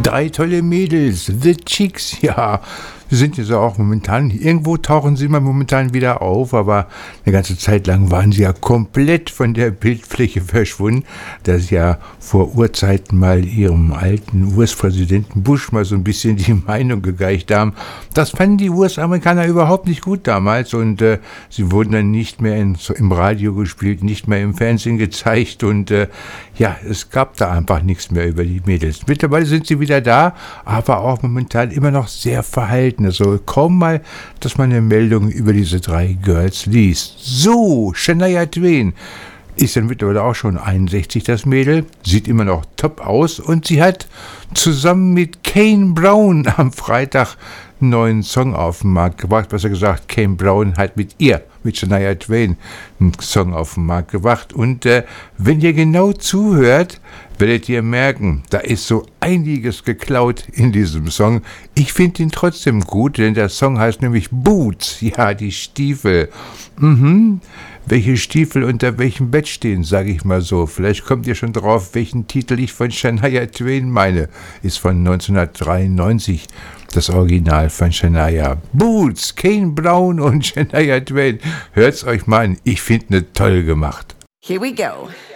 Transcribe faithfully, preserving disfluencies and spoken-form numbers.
Drei tolle Mädels, The Chicks, ja, sie sind jetzt auch momentan, irgendwo tauchen sie mal momentan wieder auf, aber eine ganze Zeit lang waren sie ja komplett von der Bildfläche verschwunden, da sie ja vor Urzeiten mal ihrem alten U S-Präsidenten Bush mal so ein bisschen die Meinung gegeicht haben. Das fanden die U S-Amerikaner überhaupt nicht gut damals und äh, sie wurden dann nicht mehr in, so im Radio gespielt, nicht mehr im Fernsehen gezeigt und äh, ja, es gab da einfach nichts mehr über die Mädels. Mittlerweile sind sie wieder da, aber auch momentan immer noch sehr verhalten. Also kaum mal, dass man eine Meldung über diese drei Girls liest. So, Shania Twain ist dann mittlerweile auch schon einundsechzig, das Mädel, sieht immer noch top aus und sie hat zusammen mit Kane Brown am Freitag einen neuen Song auf den Markt gebracht. Besser gesagt, Kane Brown hat mit ihr, mit Shania Twain, einen Song auf den Markt gebracht. Und äh, wenn ihr genau zuhört, werdet ihr merken, da ist so einiges geklaut in diesem Song. Ich finde ihn trotzdem gut, denn der Song heißt nämlich Boots, ja, die Stiefel. Mhm. Welche Stiefel unter welchem Bett stehen, sage ich mal so. Vielleicht kommt ihr schon drauf, welchen Titel ich von Shania Twain meine. Ist von neunzehnhundertdreiundneunzig das Original von Shania. Boots, Kane Brown und Shania Twain. Hört's euch mal an, ich finde ne toll gemacht. Here we go.